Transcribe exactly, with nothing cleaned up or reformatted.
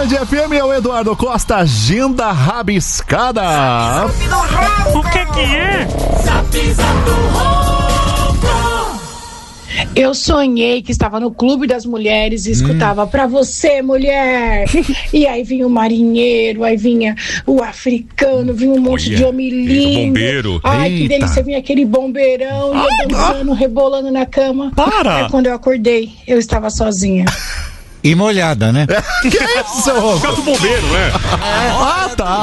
Band F M, é o Eduardo Costa, agenda rabiscada. O que que é? Eu sonhei que estava no Clube das Mulheres e escutava hum. pra você, mulher. E aí vinha o marinheiro, aí vinha o africano, vinha um monte Olha, de homem lindo. Bombeiro. Ai, Eita. que delícia, vinha aquele bombeirão, e eu dançando, rebolando na cama. Para! Aí quando eu acordei, eu estava sozinha. E molhada, né? Que isso? Por causa do bombeiro, né? Ah, tá.